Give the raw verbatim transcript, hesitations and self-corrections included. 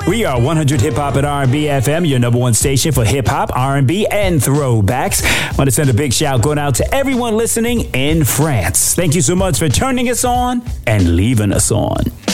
We are one hundred Hip Hop and R and B F M, your number one station for hip hop, R and B, and throwbacks. I want to send a big shout going out to everyone listening in France. Thank you so much for turning us on and leaving us on.